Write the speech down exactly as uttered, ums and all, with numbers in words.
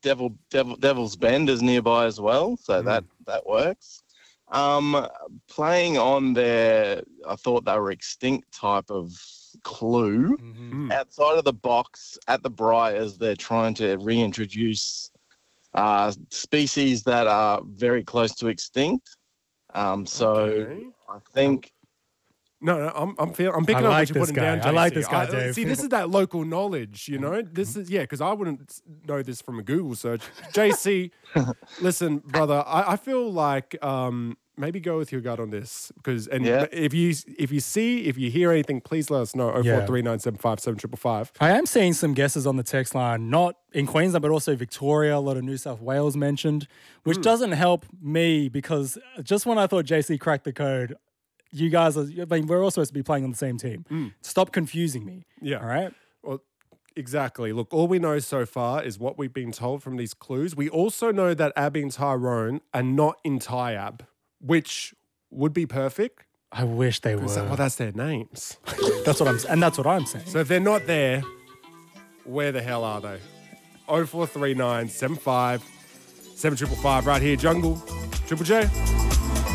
Devil, Devil, Devil's Bend is nearby as well, so Mm. that that works. Um, playing on their, I thought they were extinct type of clue. Mm. Outside of the box at the Briars, they're trying to reintroduce uh, species that are very close to extinct. Um, so Okay. I think. No, no, I'm I'm feel, I'm picking I up like what you're this putting guy. down, J C. I like this guy, Dave. See, this is that local knowledge, you know? This is, yeah, because I wouldn't know this from a Google search. J C, listen, brother, I, I feel like um, maybe go with your gut on this. Because and Yeah. if you if you see, if you hear anything, please let us know. oh four three nine seven five seven five five. I am seeing some guesses on the text line, not in Queensland, but also Victoria, a lot of New South Wales mentioned, which Hmm. doesn't help me because just when I thought J C cracked the code, you guys are, I mean, we're all supposed to be playing on the same team. Stop confusing me. Yeah. All right. Well, exactly. Look, all we know so far is what we've been told from these clues. We also know that Abby and Tyrone are not in Tyab, which would be perfect. I wish they were. Well, that's their names. That's what I'm, and that's what I'm saying. So if they're not there, where the hell are they? oh four three nine seven five seven five five right here, Jungle, Triple J.